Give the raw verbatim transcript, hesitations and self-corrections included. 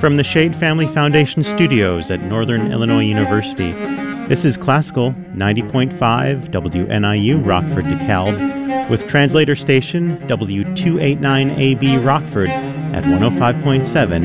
From the Shade Family Foundation Studios at Northern Illinois University, this is Classical ninety point five W N I U Rockford DeKalb with translator station W two eighty-nine A B Rockford at one oh five point seven